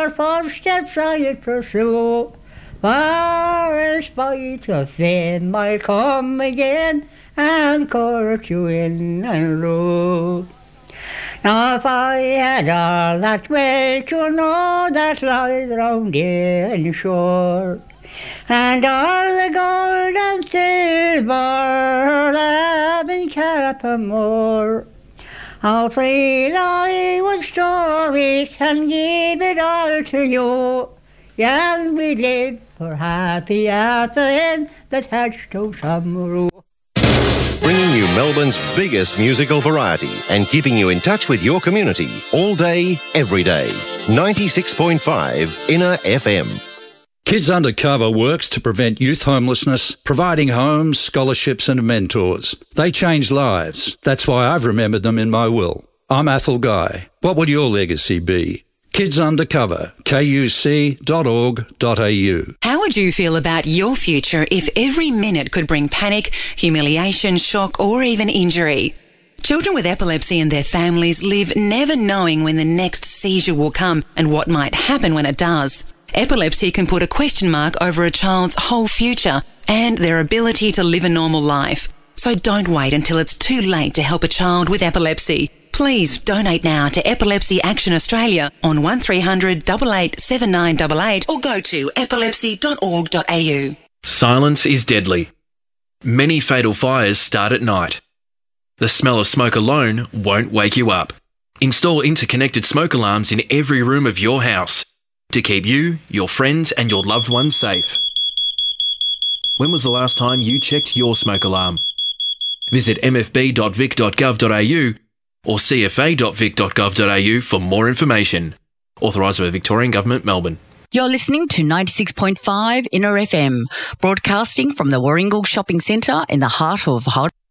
your footsteps I pursue. For in spite of sin I come again, and court you in and rule. Now if I had all that wealth to know that lies round the shore, and all the gold and silver lab in Capamore, how free I would store it and give it all to you. Young we live for happy in the thatched house Amaru. Bringing you Melbourne's biggest musical variety and keeping you in touch with your community all day, every day. 96.5 Inner FM. Kids Undercover works to prevent youth homelessness, providing homes, scholarships and mentors. They change lives. That's why I've remembered them in my will. I'm Athol Guy. What would your legacy be? Kids Undercover, kuc.org.au. How would you feel about your future if every minute could bring panic, humiliation, shock or even injury? Children with epilepsy and their families live never knowing when the next seizure will come and what might happen when it does. Epilepsy can put a question mark over a child's whole future and their ability to live a normal life. So don't wait until it's too late to help a child with epilepsy. Please donate now to Epilepsy Action Australia on 1300 88 7988 or go to epilepsy.org.au. Silence is deadly. Many fatal fires start at night. The smell of smoke alone won't wake you up. Install interconnected smoke alarms in every room of your house to keep you, your friends and your loved ones safe. When was the last time you checked your smoke alarm? Visit mfb.vic.gov.au or cfa.vic.gov.au for more information. Authorised by the Victorian Government, Melbourne. You're listening to 96.5 Inner FM, broadcasting from the Warringal Shopping Centre in the heart of Hot.